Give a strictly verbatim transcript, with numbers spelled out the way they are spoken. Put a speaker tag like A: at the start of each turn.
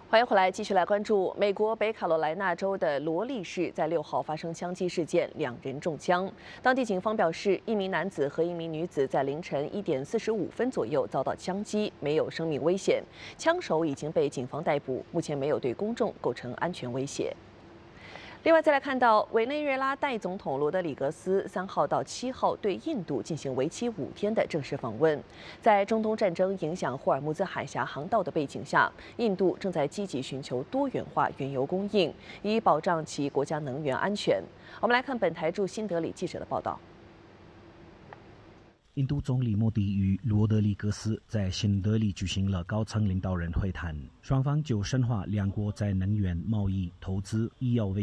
A: 欢迎回来，继续来关注美国北卡罗来纳州的罗利市在六号发生枪击事件，两人中枪。当地警方表示，一名男子和一名女子在凌晨一点四十五分左右遭到枪击，没有生命危险，枪手已经被警方逮捕，目前没有对公众构成安全威胁。另外，再来看到委内瑞拉代总统罗德里格斯三号到七号对印度进行为期五天的正式访问。在中东战争影响霍尔木兹海峡航道的背景下，印度正在积极寻求多元化原油供应，以保障其国家能源安全。我们来看本台驻新德里记者的报道。
B: 印度总理莫迪与罗德里格斯在新德里举行了高层领导人会谈，双方就深化两国在能源、贸易、投资、医药卫